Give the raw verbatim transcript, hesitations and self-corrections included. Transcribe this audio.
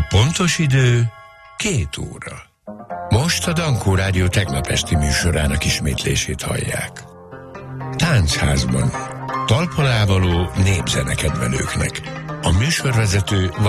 pontos idő két óra. Most a Dankó Rádió tegnap esti műsorának ismétlését hallják. Táncházban talpon ávaló népzenekedvelőknek. A műsorvezető